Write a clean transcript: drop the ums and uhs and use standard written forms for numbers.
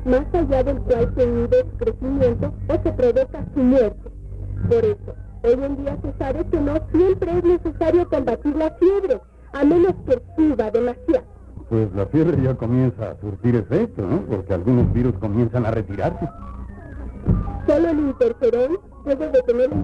más allá del cual se inhibe su crecimiento o se provoca su muerte. Por eso, hoy en día se sabe que no siempre es necesario combatir la fiebre, a menos que suba demasiado. Pues la fiebre ya comienza a surtir efecto, ¿no? Porque algunos virus comienzan a retirarse. Solo el interferón puede detener la